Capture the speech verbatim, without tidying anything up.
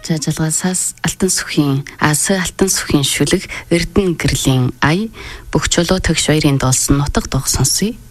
Жажалгаасаас алтан сүхийн ас алтан сүхийн шүлэг Эрдэнэ гэрлийн ая бүх чулуу төгш баярын дуулсан нутаг дуу сонсъё.